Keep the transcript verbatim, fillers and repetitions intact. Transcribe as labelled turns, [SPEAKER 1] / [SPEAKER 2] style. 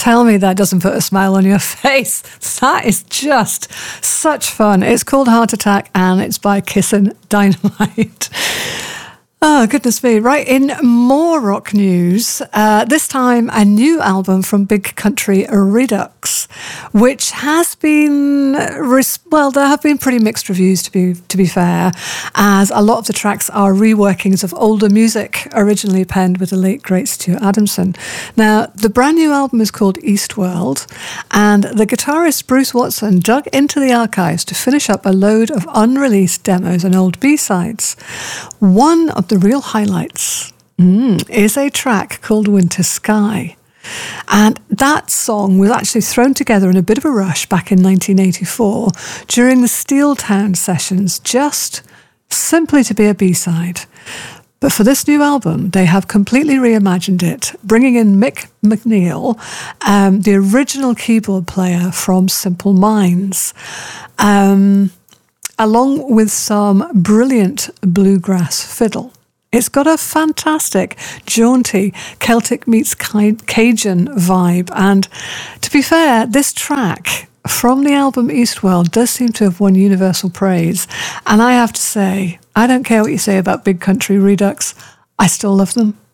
[SPEAKER 1] Tell me that doesn't put a smile on your face. That is just such fun. It's called Heart Attack and it's by Kissin' Dynamite. Oh, goodness me. Right, in more rock news, uh, this time a new album from Big Country Redux, which has been, well, there have been pretty mixed reviews, to be to be fair, as a lot of the tracks are reworkings of older music originally penned with the late, great Stuart Adamson. Now, the brand new album is called Eastworld, and the guitarist Bruce Watson dug into the archives to finish up a load of unreleased demos and old B-sides. One of the real highlights mm, is a track called Winter Sky. And that song was actually thrown together in a bit of a rush back in nineteen eighty-four during the Steeltown sessions, just simply to be a B-side. But for this new album, they have completely reimagined it, bringing in Mick McNeil, um, the original keyboard player from Simple Minds, um, along with some brilliant bluegrass fiddle. It's got a fantastic, jaunty, Celtic meets Cajun vibe. And to be fair, this track from the album Eastworld does seem to have won universal praise. And I have to say, I don't care what you say about Big Country Redux, I still love them.